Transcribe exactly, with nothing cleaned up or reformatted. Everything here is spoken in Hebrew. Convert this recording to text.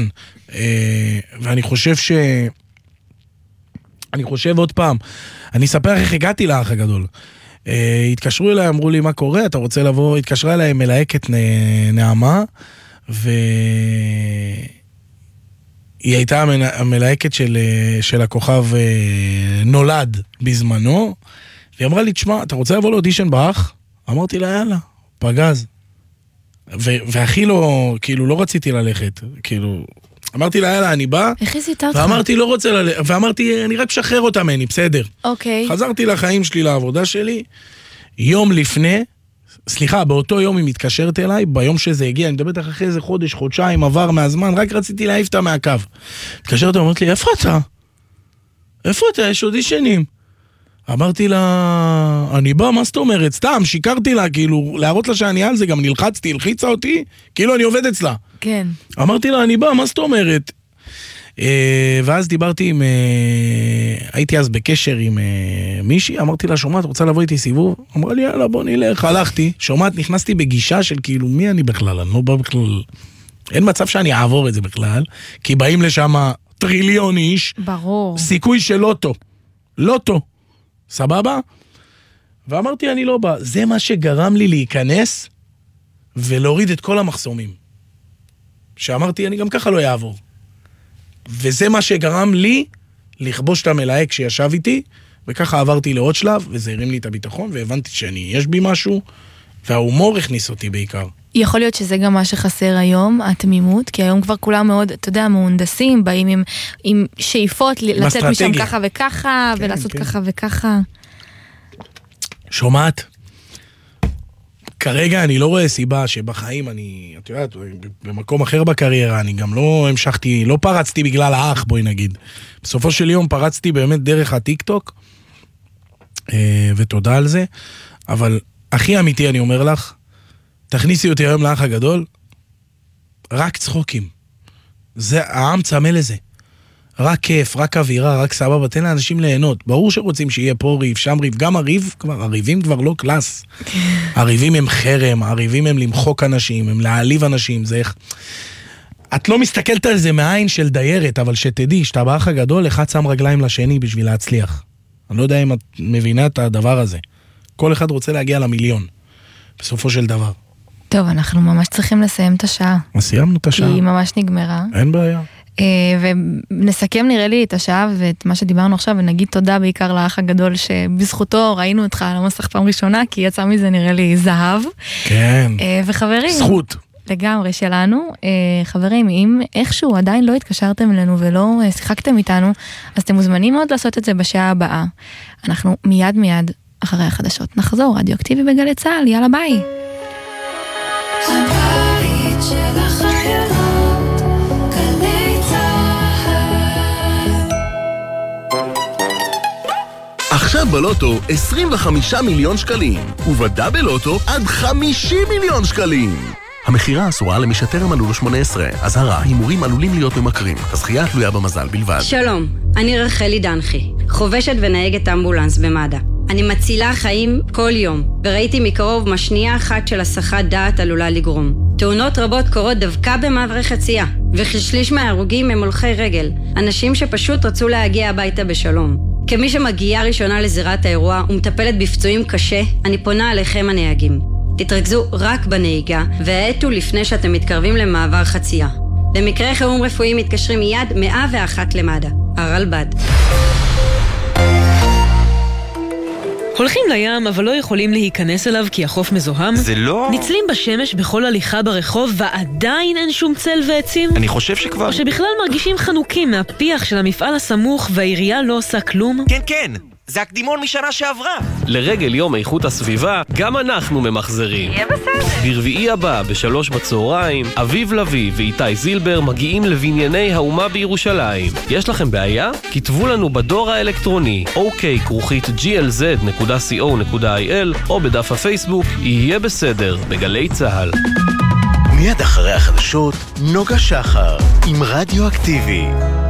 ואני חושב ש... אני חושב עוד פעם, אני אספר איך הגעתי לאח הגדול. התקשרו אליי, אמרו לי מה קורה, אתה רוצה לבוא, התקשרה אליי מלהקת נעמה, והיא הייתה המלהקת של, של הכוכב נולד בזמנו, והיא אמרה לי, תשמע, אתה רוצה לבוא לאודישן באח? אמרתי לה, יאללה, פגז. והכי לא, כאילו, לא רציתי ללכת, כאילו, אמרתי לה, יאללה, אני בא, איך עשית אותך? ואמרתי, לא רוצה ללכת, ואמרתי, אני רק משחרר אותה מני, בסדר. אוקיי. חזרתי לחיים שלי, לעבודה שלי, יום לפני, סליחה, באותו יום היא מתקשרת אליי, ביום שזה הגיע, אני מדברת אחרי איזה חודש, חודשיים, עבר מהזמן, רק רציתי להעיף אותה מהקו. מתקשרת, אמרת לי, איפה אתה? איפה אתה? יש אודישנים. אמרתי לה, אני בא, מה זאת אומרת? סתם, שיקרתי לה, כאילו, להראות לה שאני על זה, גם נלחצתי, הלחיצה אותי, כאילו אני עובד אצלה. כן. אמרתי לה, אני בא, מה זאת אומרת? ואז דיברתי עם, הייתי אז בקשר עם מישהי, אמרתי לה, שומעת, רוצה לבוא איתי סיבוב? אמרה לי, יאללה, בוא נלך, הלכתי, שומעת, נכנסתי בגישה של כאילו, מי אני בכלל? אני לא בא בכלל, אין מצב שאני אעבור את זה בכלל, כי באים לשם טריליון איש, ברור. סיכוי של לוטו, לוטו, סבבה? ואמרתי, אני לא בא, זה מה שגרם לי להיכנס, ולהוריד את כל המחסומים. שאמרתי, אני גם ככה לא יעבור. וזה מה שגרם לי לכבוש את המלהק שישב איתי, וככה עברתי לעוד שלב, וזה הרים לי את הביטחון, והבנתי שאני, יש בי משהו, וההומור הכניס אותי בעיקר. יכול להיות שזה גם מה שחסר היום, התמימות, כי היום כבר כולם מאוד, אתה יודע, מהונדסים, באים עם, עם שאיפות, לצאת משם ככה וככה, כן, ולעשות כן. ככה וככה. שומעת? כרגע אני לא רואה סיבה שבחיים אני, את יודעת, במקום אחר בקריירה, אני גם לא המשכתי, לא פרצתי בגלל האח, בואי נגיד. בסופו של יום פרצתי באמת דרך הטיק-טוק, ותודה על זה, אבל הכי אמיתי אני אומר לך, תכניסי אותי היום לאח הגדול, רק צחוקים. זה, העם צמא לזה. רק כיף, רק אווירה, רק סבבה, תן לאנשים ליהנות. ברור שרוצים שיהיה פה ריב, שם ריב, גם הריב, כבר, הריבים כבר לא קלאס. הריבים הם חרם, הריבים הם למחוק אנשים, הם להעליב אנשים, זה איך... את לא מסתכלת על זה מהעין של דיירת, אבל שתדעי, שאתה באח הגדול, אחד שם רגליים לשני בשביל להצליח. אני לא יודע אם את מבינה את הדבר הזה. כל אחד רוצה להגיע למיליון, בסופו של דבר. טוב, אנחנו ממש צריכים לסיים את השעה. סיימנו את השעה. היא ממש נגמרה. אין בעיה. ונסכם נראה לי את השעה ואת מה שדיברנו עכשיו, ונגיד תודה בעיקר לאח הגדול שבזכותו ראינו אותך על המסך פעם ראשונה, כי יצא מזה נראה לי זהב. כן. וחברים, זכות. לגמרי שלנו. חברים, אם איכשהו עדיין לא התקשרתם אלינו ולא שיחקתם איתנו, אז אתם מוזמנים מאוד לעשות את זה בשעה הבאה. אנחנו מיד מיד אחרי החדשות נחזור, רדיואקטיבי בגלי צהל, יאללה ביי. הבית של החיילות, גלי צהל. עכשיו בלוטו עשרים וחמישה מיליון שקלים, ובדאבל לוטו עד חמישים מיליון שקלים. המחירה אסורה למי שטרם מלאו לו שמונה עשרה. אזהרה, הימורים עלולים להיות ממכרים. הזכייה תלויה במזל בלבד. שלום, אני רחלי דנחי, חובשת ונהגת אמבולנס במד"א. אני מצילה חיים כל יום, וראיתי מקרוב מה שנייה אחת של הסחת דעת עלולה לגרום. תאונות רבות קורות דווקא במעברי חצייה, וכשליש מההרוגים הם הולכי רגל, אנשים שפשוט רצו להגיע הביתה בשלום. כמי שמגיעה ראשונה לזירת האירוע ומטפלת בפצועים קשה, אני פונה עליכם הנהגים. תתרכזו רק בנהיגה, והעטו לפני שאתם מתקרבים למעבר חצייה. במקרה חירום רפואי מתקשרים מיד מאה ואחת למד"א. הרלב"ד. הולכים לים, אבל לא יכולים להיכנס אליו כי החוף מזוהם? זה לא... ניצלים בשמש בכל הליכה ברחוב ועדיין אין שום צל ועצים? אני חושב שכבר... או שבכלל מרגישים חנוקים מהפיח של המפעל הסמוך והעירייה לא עושה כלום? כן, כן. זה הקדימון משנה שעברה. לרגל יום איכות הסביבה, גם אנחנו ממחזרים. יהיה בסדר. ברביעי הבא, בשלוש בצהריים, אביב לוי ואיתי זילבר מגיעים לבנייני האומה בירושלים. יש לכם בעיה? כתבו לנו בדור האלקטרוני אוקיי כרוכית ג'י אל זד נקודה סי או נקודה איי אל או בדף הפייסבוק יהיה בסדר בגלי צהל. מיד אחרי החדשות, נוגה שחר עם רדיואקטיבי.